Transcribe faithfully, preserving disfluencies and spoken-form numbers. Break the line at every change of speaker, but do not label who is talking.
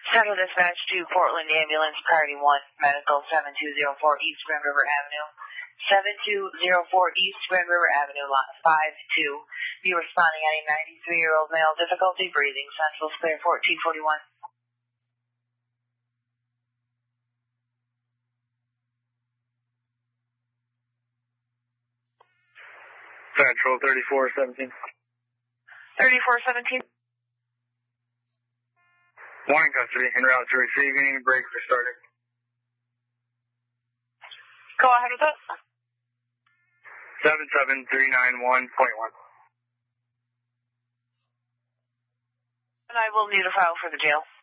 Central Dispatch to Portland Ambulance, Priority one, Medical seven two zero four East Grand River Avenue. seven two zero four East Grand River Avenue, lot five two. Be responding at a ninety-three-year-old male, difficulty breathing, Central clear fourteen forty-one.
Central thirty-four seventeen.
thirty-four seventeen.
Morning custody, en route to receiving, brakes are started.
Go ahead with that.
seven seven three nine one point one.
And I will need a file for the jail.